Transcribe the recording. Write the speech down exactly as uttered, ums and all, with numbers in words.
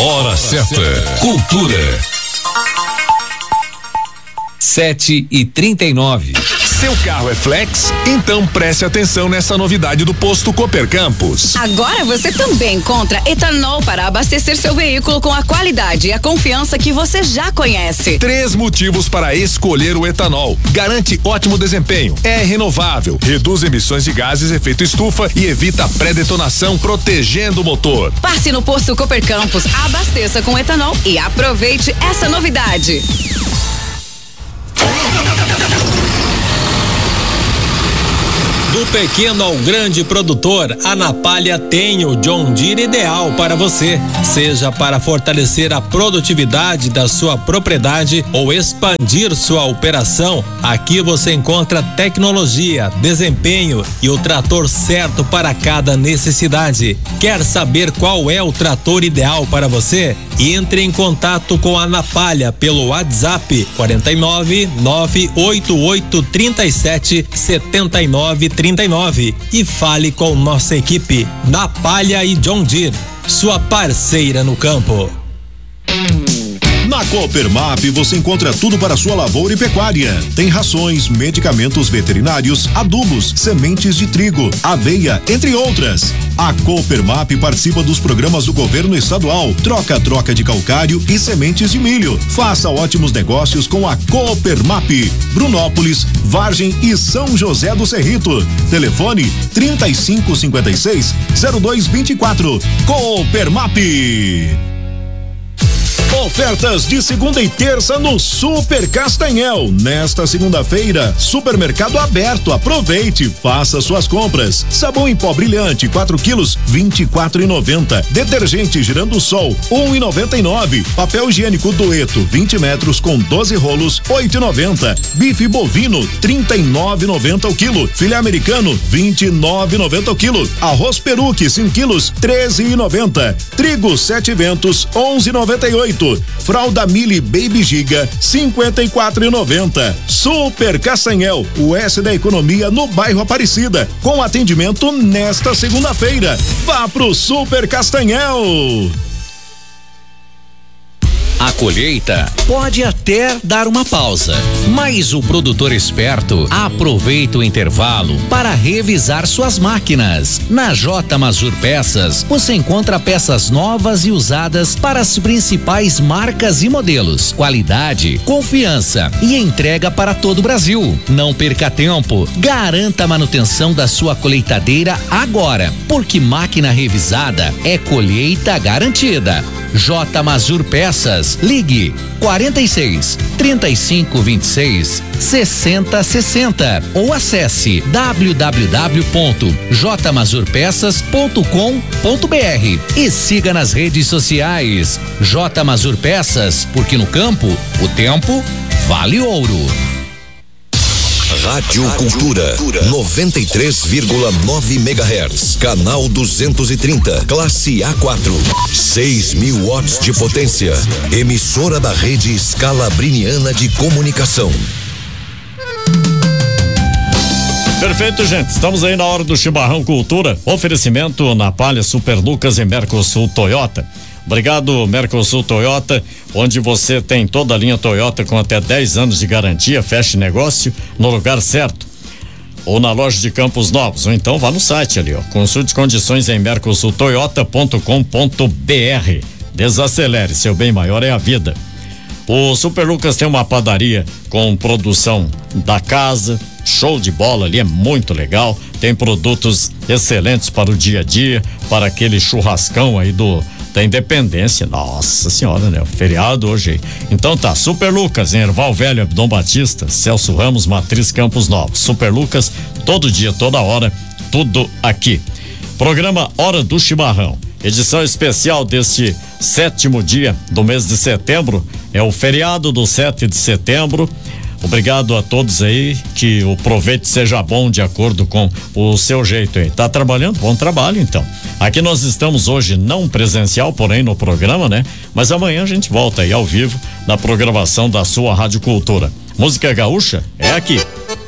Hora certa. Cultura. Sete e trinta e nove. Seu carro é flex? Então preste atenção nessa novidade do posto Cooper Campos. Agora você também encontra etanol para abastecer seu veículo com a qualidade e a confiança que você já conhece. Três motivos para escolher o etanol: garante ótimo desempenho, é renovável, reduz emissões de gases efeito estufa e evita pré-detonação, protegendo o motor. Passe no posto Cooper Campos, abasteça com etanol e aproveite essa novidade. Do pequeno ao grande produtor, a Napalha tem o John Deere ideal para você. Seja para fortalecer a produtividade da sua propriedade ou expandir sua operação, aqui você encontra tecnologia, desempenho e o trator certo para cada necessidade. Quer saber qual é o trator ideal para você? Entre em contato com a Napalha pelo WhatsApp quarenta e nove, nove oito oito, trinta e sete, setenta e nove, trinta e nove e fale com nossa equipe. Napalha e John Deere, sua parceira no campo. Na Coopermap você encontra tudo para sua lavoura e pecuária. Tem rações, medicamentos veterinários, adubos, sementes de trigo, aveia, entre outras. A Coopermap participa dos programas do governo estadual, troca-troca de calcário e sementes de milho. Faça ótimos negócios com a Coopermap. Brunópolis, Vargem e São José do Cerrito. Telefone trinta e cinco, cinquenta e seis, zero dois vinte e quatro. Coopermap. Ofertas de segunda e terça no Super Castanhel. Nesta segunda-feira, supermercado aberto. Aproveite, faça suas compras. Sabão em pó brilhante, quatro quilos, vinte e quatro e noventa. Detergente Girando Sol, um e noventa e nove. Papel higiênico Dueto, vinte metros com doze rolos, oito e noventa. Bife bovino, trinta e nove e noventa o quilo. Filé americano, vinte e nove e noventa o quilo. Arroz peruque, cinco quilos, treze e noventa. Trigo Sete Ventos, onze e noventa e oito. Fralda Mili Baby Giga, cinquenta e quatro e noventa. Super Castanhel, o S da economia no bairro Aparecida, com atendimento nesta segunda-feira. Vá pro Super Castanhel. A colheita pode até dar uma pausa, mas o produtor esperto aproveita o intervalo para revisar suas máquinas. Na J Mazur Peças, você encontra peças novas e usadas para as principais marcas e modelos. Qualidade, confiança e entrega para todo o Brasil. Não perca tempo, garanta a manutenção da sua colheitadeira agora, porque máquina revisada é colheita garantida. J Mazur Peças, ligue quarenta e seis, trinta e cinco, vinte e seis, sessenta, sessenta ou acesse w w w ponto j mazur peças ponto com ponto b r e siga nas redes sociais. J Mazur Peças, porque no campo o tempo vale ouro. Rádio Cultura, noventa e três vírgula nove megahertz, canal duzentos e trinta, classe A quatro, seis mil watts de potência, emissora da rede Scalabriniana de Comunicação. Perfeito, gente. Estamos aí na hora do Chimarrão Cultura. Oferecimento Napalha, Super Lucas e Mercosul Toyota. Obrigado, Mercosul Toyota, onde você tem toda a linha Toyota com até dez anos de garantia. Feche negócio no lugar certo. Ou na loja de Campos Novos, ou então vá no site ali, ó. Consulte condições em mercosul toyota ponto com ponto b r. Desacelere, seu bem maior é a vida. O Super Lucas tem uma padaria com produção da casa, show de bola ali, é muito legal. Tem produtos excelentes para o dia a dia, para aquele churrascão aí do da Independência. Nossa senhora, né? O feriado hoje aí. Então tá, Super Lucas em Erval Velho, Abdom Batista, Celso Ramos, Matriz, Campos Novos. Super Lucas, todo dia, toda hora, tudo aqui. Programa Hora do Chimarrão, edição especial deste sétimo dia do mês de setembro. É o feriado do sete de setembro. Obrigado a todos aí, que o proveito seja bom de acordo com o seu jeito aí. Tá trabalhando? Bom trabalho, então. Aqui nós estamos hoje não presencial, porém no programa, né? Mas amanhã a gente volta aí ao vivo na programação da sua Rádio Cultura. Música gaúcha é aqui.